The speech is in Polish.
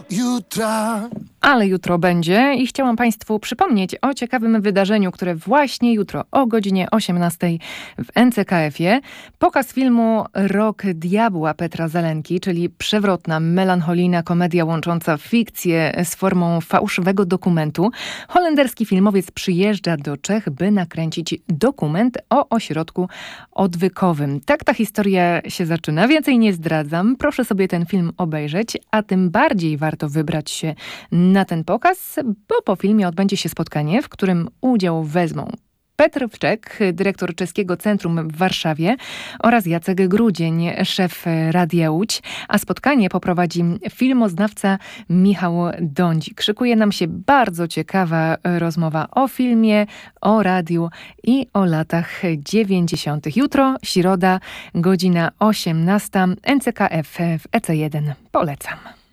jutra. Ale jutro będzie i chciałam Państwu przypomnieć o ciekawym wydarzeniu, które właśnie jutro o godzinie 18 w NCKF-ie. Pokaz filmu Rok Diabła Petra Zelenki, czyli przewrotna, melancholijna komedia łącząca fikcję z formą fałszywego dokumentu. Holenderski filmowiec przyjeżdża do Czech, by nakręcić dokument o ośrodku odwykowym. Tak ta historia się zaczyna. Więcej nie zdradzam. Proszę sobie ten film obejrzeć, a tym bardziej warto wybrać się na ten pokaz, bo po filmie odbędzie się spotkanie, w którym udział wezmą Petr Wczek, dyrektor Czeskiego Centrum w Warszawie, oraz Jacek Grudzień, szef Radia Łódź, a spotkanie poprowadzi filmoznawca Michał Dądzik. Szykuje nam się bardzo ciekawa rozmowa o filmie, o radiu i o latach 90. Jutro, środa, godzina 18, NCKF w EC1. Polecam.